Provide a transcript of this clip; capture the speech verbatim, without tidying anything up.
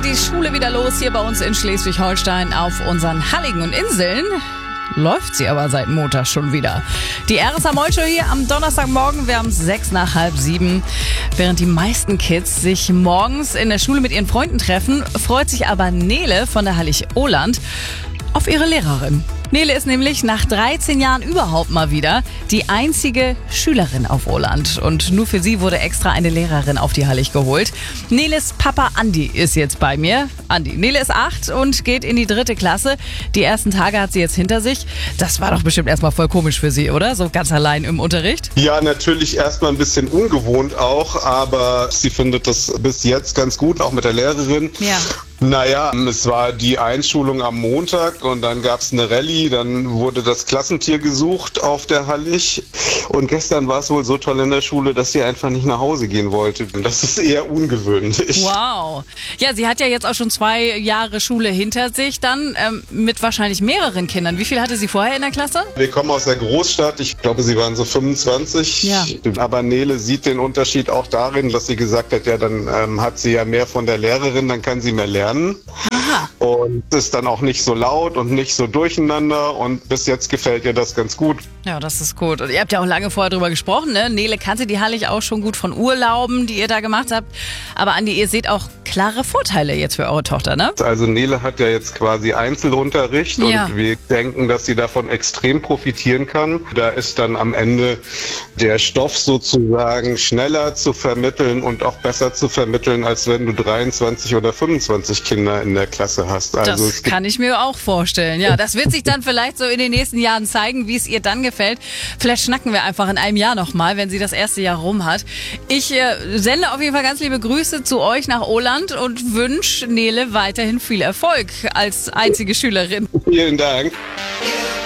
die Schule wieder los hier bei uns in Schleswig-Holstein auf unseren Halligen und Inseln. Läuft sie aber seit Montag schon wieder. Die R S A-Moll-Show hier am Donnerstagmorgen. Wir haben sechs nach halb sieben. Während die meisten Kids sich morgens in der Schule mit ihren Freunden treffen, freut sich aber Nele von der Hallig Oland auf ihre Lehrerin. Nele ist nämlich nach dreizehn Jahren überhaupt mal wieder die einzige Schülerin auf Oland. Und nur für sie wurde extra eine Lehrerin auf die Hallig geholt. Neles Papa Andi ist jetzt bei mir. Andi, Nele ist acht und geht in die dritte Klasse. Die ersten Tage hat sie jetzt hinter sich. Das war doch bestimmt erstmal voll komisch für sie, oder? So ganz allein im Unterricht? Ja, natürlich erstmal ein bisschen ungewohnt auch, aber sie findet das bis jetzt ganz gut, auch mit der Lehrerin. Ja. Naja, es war die Einschulung am Montag und dann gab es eine Rallye, dann wurde das Klassentier gesucht auf der Hallig und gestern war es wohl so toll in der Schule, dass sie einfach nicht nach Hause gehen wollte. Das ist eher ungewöhnlich. Wow. Ja, sie hat ja jetzt auch schon zwei Jahre Schule hinter sich, dann ähm, mit wahrscheinlich mehreren Kindern. Wie viel hatte sie vorher in der Klasse? Wir kommen aus der Großstadt, ich glaube, sie waren so fünfundzwanzig. Ja. Aber Nele sieht den Unterschied auch darin, dass sie gesagt hat, ja, dann ähm, hat sie ja mehr von der Lehrerin, dann kann sie mehr lernen. Aha. Und ist dann auch nicht so laut und nicht so durcheinander und bis jetzt gefällt ihr das ganz gut. Ja, das ist gut. Und ihr habt ja auch lange vorher drüber gesprochen, ne? Nele kannte die Hallig auch schon gut von Urlauben, die ihr da gemacht habt. Aber Andi, ihr seht auch klare Vorteile jetzt für eure Tochter, ne? Also Nele hat ja jetzt quasi Einzelunterricht Ja. und wir denken, dass sie davon extrem profitieren kann. Da ist dann am Ende der Stoff sozusagen schneller zu vermitteln und auch besser zu vermitteln, als wenn du dreiundzwanzig oder fünfundzwanzig Kinder in der Klasse hast. Also Das es gibt kann ich mir auch vorstellen. Ja, das wird sich dann vielleicht so in den nächsten Jahren zeigen, wie es ihr dann gefällt. Vielleicht schnacken wir einfach in einem Jahr nochmal, wenn sie das erste Jahr rum hat. Ich äh, sende auf jeden Fall ganz liebe Grüße zu euch nach Oland und wünsche Nele weiterhin viel Erfolg als einzige Schülerin. Vielen Dank.